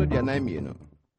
so aduanan mienu.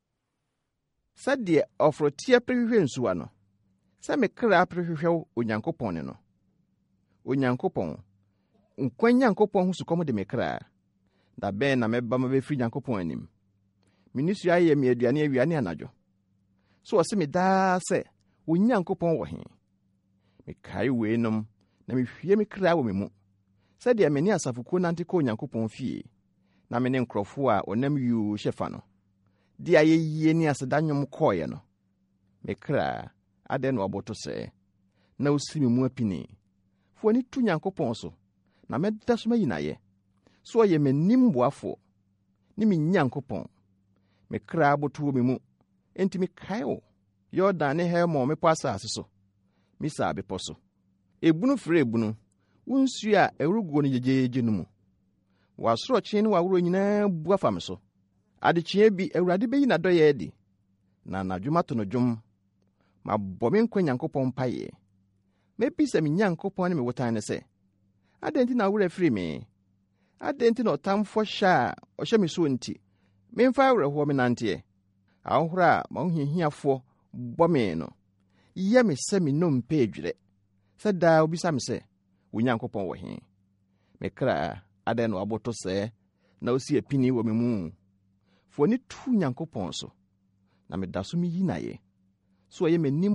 Sadie ofrotia prehwehwe nsuwa no. Sa me kra prehwehwe Onyankopɔn ne no. Onyankopɔn nkwa Nyankopɔn hu sukom de me kra. Da ben na meba mabefri Nyankopɔn anim. Minisu aye me aduane awiane anadwo. So ose me daa se Onyankopɔn wo he. Me kai weinom na me hwie me kra wo me mu. Sadie me ni asafuko nante ko Onyankopɔn fie. Na me ne nkrofo a onam yu hyefa no. Di ayeye ni asedanyom koye no. Me kra ade no oboto se. Na osimi mu apini. Fo ani tu Nyankopɔn so. Na medda so mayinaye. So ye me nimboafo. Ni me Nyankopɔn. Me kra boto me mu. Enti me kae wo. Yordan ne hemo me pasa aseso. Mi sa be poso. Ebunu fre ebunu. Wonsu a ewrugo ne jejeje no mu. Wasoro kyen wa wuro nyina bu afam so. Adekye bi Awurade beyi na doye edi. Na nadwuma to no dwom. Ma bomi nkwa Nyankopɔn paye. Me pisa me Nyankopɔn ne me wotan ne se. Adenti na wura firi me. Adenti na otamfo hya o hye me so nti. Me mfa awreho me nante. Ahora ma ohhiahiafo bomi no. Ye me se me nompe adwire. Se da obisa me se Onyankopɔn wo he. Me kra ade no aboto se na osi apini wo me mu. Fo ni tu Nyankopɔn so. Na me da so me yinaye. So ye me nim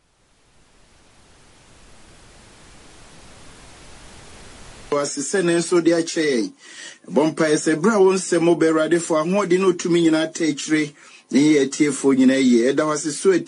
wasise ne nso de akyerɛ bompa ese bra won se mo berade fo ahode no tumi nyina ta akyire ne ye tiefo nyina ye ɛda wase so